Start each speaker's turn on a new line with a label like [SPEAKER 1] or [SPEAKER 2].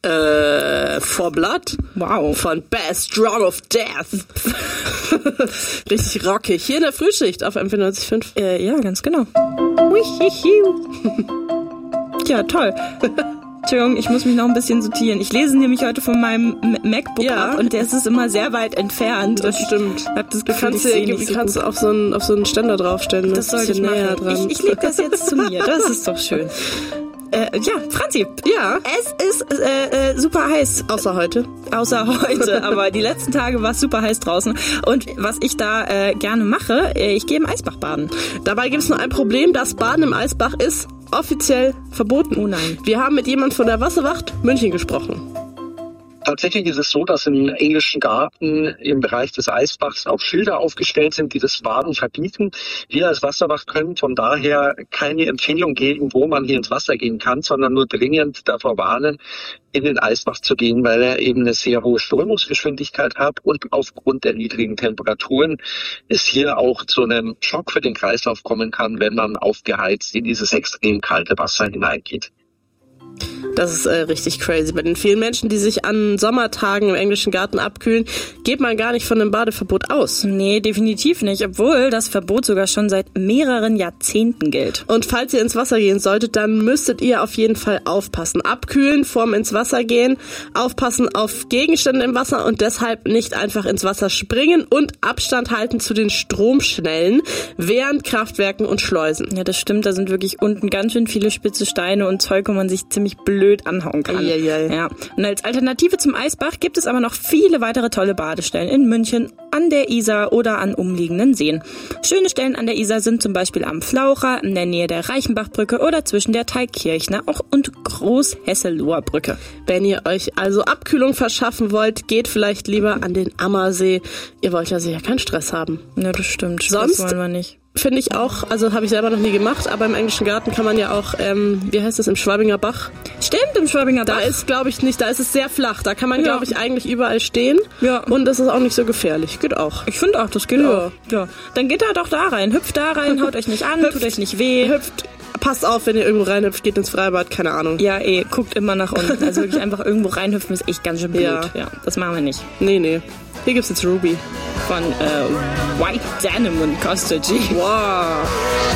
[SPEAKER 1] For Blood.
[SPEAKER 2] Wow.
[SPEAKER 1] Von Best Drug of Death. Richtig rockig. Hier in der Frühschicht auf M94.5.
[SPEAKER 2] Ja, ganz genau. Ja, toll. Entschuldigung, ich muss mich noch ein bisschen sortieren. Ich lese nämlich heute von meinem MacBook ab und der ist immer sehr weit entfernt.
[SPEAKER 1] Das stimmt.
[SPEAKER 2] Ich hab das Gefühl,
[SPEAKER 1] kannst du auf so einen Ständer draufstellen.
[SPEAKER 2] Das sollte ich näher dran. Ich leg das jetzt zu mir. Das ist doch schön. Ja, Franzi.
[SPEAKER 1] Ja.
[SPEAKER 2] Es ist super heiß.
[SPEAKER 1] Außer heute,
[SPEAKER 2] aber die letzten Tage war es super heiß draußen. Und was ich da gerne mache, ich gehe im Eisbach baden.
[SPEAKER 1] Dabei gibt es nur ein Problem, das Baden im Eisbach ist offiziell verboten.
[SPEAKER 2] Oh nein.
[SPEAKER 1] Wir haben mit jemand von der Wasserwacht München gesprochen.
[SPEAKER 3] Tatsächlich ist es so, dass im englischen Garten im Bereich des Eisbachs auch Schilder aufgestellt sind, die das Baden verbieten. Wir als Wasserwacht können von daher keine Empfehlung geben, wo man hier ins Wasser gehen kann, sondern nur dringend davor warnen, in den Eisbach zu gehen, weil er eben eine sehr hohe Strömungsgeschwindigkeit hat und aufgrund der niedrigen Temperaturen es hier auch zu einem Schock für den Kreislauf kommen kann, wenn man aufgeheizt in dieses extrem kalte Wasser hineingeht.
[SPEAKER 1] Das ist richtig crazy. Bei den vielen Menschen, die sich an Sommertagen im englischen Garten abkühlen, geht man gar nicht von einem Badeverbot aus.
[SPEAKER 2] Nee, definitiv nicht, obwohl das Verbot sogar schon seit mehreren Jahrzehnten gilt.
[SPEAKER 1] Und falls ihr ins Wasser gehen solltet, dann müsstet ihr auf jeden Fall aufpassen. Abkühlen vorm ins Wasser gehen, aufpassen auf Gegenstände im Wasser und deshalb nicht einfach ins Wasser springen und Abstand halten zu den Stromschnellen während Kraftwerken und Schleusen.
[SPEAKER 2] Ja, das stimmt, da sind wirklich unten ganz schön viele spitze Steine und Zeug, wo man sich ziemlich blöd anhauen kann. Ja. Und als Alternative zum Eisbach gibt es aber noch viele weitere tolle Badestellen in München, an der Isar oder an umliegenden Seen. Schöne Stellen an der Isar sind zum Beispiel am Flaucher, in der Nähe der Reichenbachbrücke oder zwischen der Thalkirchner und Großhesseloher Brücke.
[SPEAKER 1] Wenn ihr euch also Abkühlung verschaffen wollt, geht vielleicht lieber an den Ammersee. Ihr wollt ja sicher keinen Stress haben.
[SPEAKER 2] Ja, das stimmt.
[SPEAKER 1] Sonst
[SPEAKER 2] das wollen wir nicht.
[SPEAKER 1] Finde ich auch, also habe ich selber noch nie gemacht, aber im englischen Garten kann man ja auch, wie heißt das, im Schwabinger Bach?
[SPEAKER 2] Stimmt, im Schwabinger Bach.
[SPEAKER 1] Da ist, glaube ich, nicht, da ist es sehr flach. Da kann man, glaube ich, eigentlich überall stehen. Ja. Und das ist auch nicht so gefährlich. Geht auch.
[SPEAKER 2] Ich finde auch, das geht auch. Ja. Dann geht da doch da rein. Hüpft da rein, haut euch nicht an, tut euch nicht weh.
[SPEAKER 1] Hüpft. Passt auf, wenn ihr irgendwo reinhüpft, geht ins Freibad, keine Ahnung.
[SPEAKER 2] Ja, guckt immer nach unten. Also wirklich einfach irgendwo reinhüpfen ist echt ganz schön blöd. Ja, das machen wir nicht.
[SPEAKER 1] Nee. Hier gibt's jetzt Ruby.
[SPEAKER 2] Von White Denim und Costa G.
[SPEAKER 1] Wow.